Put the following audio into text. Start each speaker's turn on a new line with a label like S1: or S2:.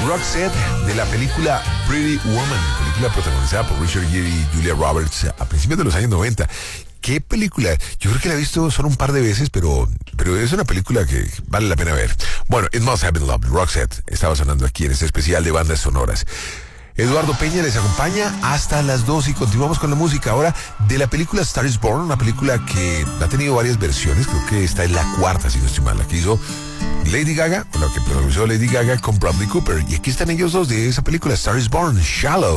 S1: Roxette de la película Pretty Woman, película protagonizada por Richard Gere y Julia Roberts a principios de los años 90. ¿Qué película? Yo creo que la he visto solo un par de veces, pero es una película que vale la pena ver. Bueno, It Must Have Been Love, Roxette, estaba sonando aquí en este especial de bandas sonoras. Eduardo Peña les acompaña hasta las 2 y continuamos con la música ahora de la película Star is Born, una película que ha tenido varias versiones, creo que esta es la cuarta, si no estoy mal, la que hizo Lady Gaga, o la que protagonizó Lady Gaga con Bradley Cooper. Y aquí están ellos dos de esa película, Star is Born, Shallow.